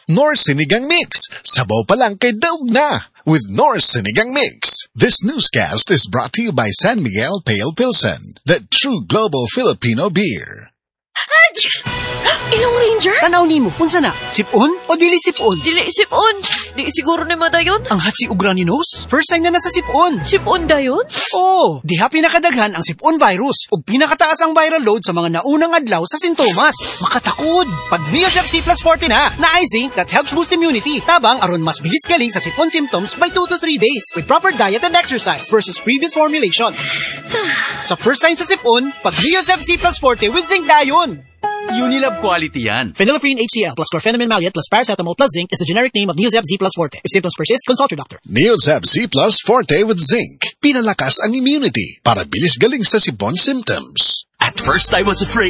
North Sinigang Mix. Sabaw pa lang kay daog na with North Sinigang Mix. This newscast is brought to you by San Miguel Pale Pilsen, the true global Filipino beer. Ilong Ranger? Tanaw nimo, unsa na? Sipon o dili sipon? Dili sipon. Di siguro ni madayon. Ang hatsi ug runny nose? First sign na nasa sipon. Sipon dayon? Oo, diha pinakadaghan ang sipon virus ug pinakataas ang viral load sa mga naunang adlaw sa sintomas. Makatakod. Pag Neosep C plus 40 na I zinc that helps boost immunity. Tabang aron mas bilis galing sa sipon symptoms by 2 to 3 days with proper diet and exercise versus previous formulation. Sa first sign sa sipon, pag Neosep C plus 40 with zinc dayon. Unilab quality yan. Phenylephrine HCl plus chlorpheniramine maleate plus paracetamol plus zinc is the generic name of Neosep Z plus Forte. If symptoms persist, consult your doctor. Neosep C plus Forte with zinc. Pinalakas ang immunity para bilis galing sa sipon symptoms. At first I was afraid.